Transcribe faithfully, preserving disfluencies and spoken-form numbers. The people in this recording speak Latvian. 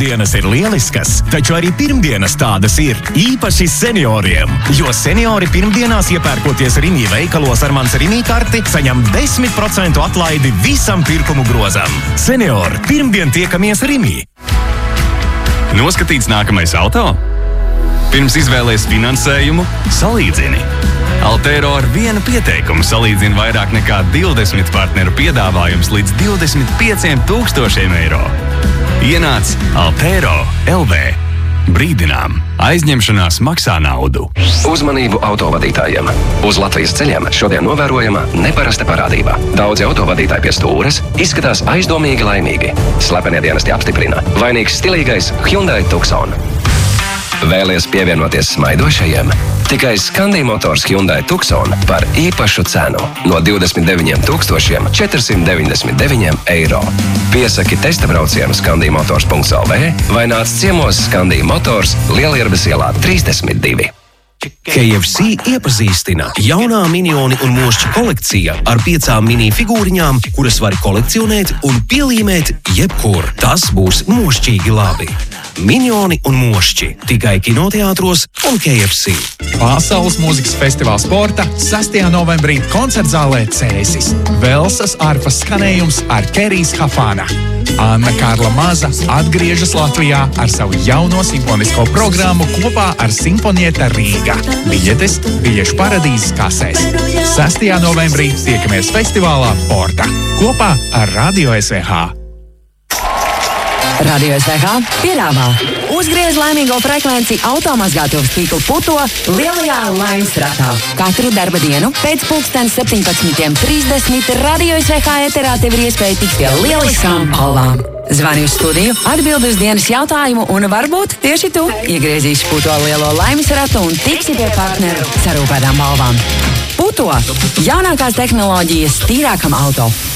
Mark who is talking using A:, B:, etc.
A: pirmdienas ir lieliskas, taču arī pirmdienas tādas ir īpaši senioriem. Jo seniori pirmdienās iepērkoties Rimi veikalos ar mans Rimi karti, saņem desmit procentu atlaidi visam pirkumu grozam. Seniori, pirmdien tiekamies Rimi.
B: Noskatīts nākamais auto? Pirms izvēlies finansējumu, salīdzini. Altero ar vienu pieteikumu salīdzina vairāk nekā divdesmit partneru piedāvājums līdz divdesmit pieciem tūkstošiem eiro. Ienāc Altero L V. Brīdinām, aizņemšanās maksā naudu.
C: Uzmanību autovadītājiem. Uz Latvijas ceļiem šodien novērojama neparasta parādība. Daudzi autovadītāji pie stūres izskatās aizdomīgi laimīgi. Slepenie dienesti apstiprina. Vainīgs stilīgais Hyundai Tucson. Vēlies pievienoties smaidošajiem? Tikai Scandi Motors Hyundai Tucson par īpašu cenu no divdesmit deviņiem tūkstošiem četrsimt deviņdesmit deviņiem eiro. Piesaki testa braucienu Scandi Motors punkts L V vai nāc ciemos Scandi Motors Lielierbes ielā trīsdesmit divi.
D: K F C iepazīstina jaunā minioni un mošķi kolekcija ar piecām mini figūriņām, kuras var kolekcionēt un pielīmēt jebkur. Tas būs mošķīgi labi. Minioni un mošķi tikai kinoteātros un K F C.
E: Pasaules mūzikas festivāls Sporta sastajā novembrī koncertzālē Cēsis. Velsas arfas skanējums ar Kerijs Hafāna. Anna Kārla Maza atgriežas Latvijā ar savu jauno simfonisko programmu kopā ar Simfonieta Rīga. Biļetes biļešu paradīzes kasēs. sastajā novembrī tiekamies festivālā Sporta kopā ar Radio S V H.
F: Radio S V H piedāvā uzgriez laimīgo frekvenci automazgātuves tīklu Puto lielajā laimes ratā. Katru darba dienu pēc pulkstens septiņpadsmit trīsdesmit Radio S V H eterā tev ir iespēja tikt pie lieliskām balvām. Zvani uz studiju, atbildi uz dienas jautājumu un varbūt tieši tu iegriezīsi Puto lielo laimes ratu un tiksi pie partneru sarūpētām balvām. Puto – jaunākās tehnoloģijas tīrākam auto.